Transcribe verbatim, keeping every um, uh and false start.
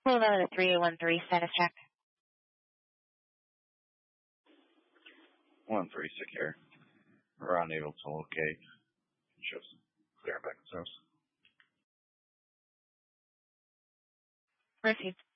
Hello, the three eight one three status check. one three secure. We're unable to locate. Shows clear back to us. Received.